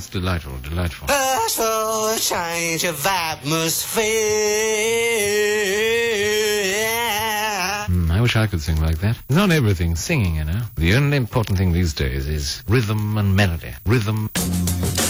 Yes, delightful, delightful. Ask for a change of atmosphere. I wish I could sing like that. Not everything's singing, you know. The only important thing these days is rhythm and melody. Rhythm.